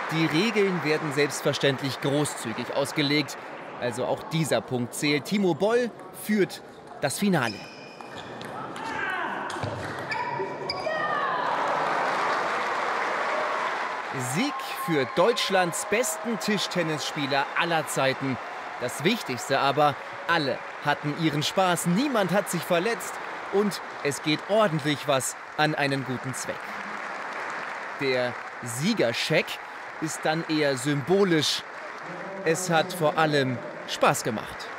Die Regeln werden selbstverständlich großzügig ausgelegt. Also auch dieser Punkt zählt. Timo Boll führt das Finale. Sieg für Deutschlands besten Tischtennisspieler aller Zeiten. Das Wichtigste aber, alle hatten ihren Spaß, niemand hat sich verletzt und es geht ordentlich was an einen guten Zweck. Der Siegerscheck ist dann eher symbolisch. Es hat vor allem Spaß gemacht.